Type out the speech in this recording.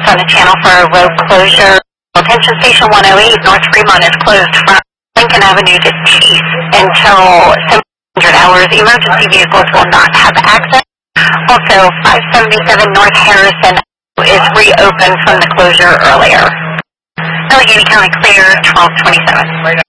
notice on the channel for a road closure. Attention Station 108, North Fremont is closed from Lincoln Avenue to Chief until 700 hours. Emergency vehicles will not have access. Also, 577 North Harrison is reopened from the closure earlier. Allegheny County clear, 1227.